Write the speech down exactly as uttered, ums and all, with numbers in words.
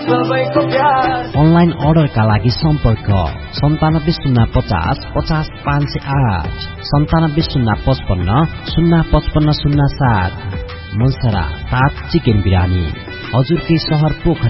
Online अर्डरका लागि सम्पर्क सन्तानब्बे शून्य पचास पचास पाँच सय आठ सन्तानब्बे शून्य पचपन्न शून्य पचपन्न शून्य सात। मनसरा ताज चिकन बिरानी हजुरकै सहर पोखरा।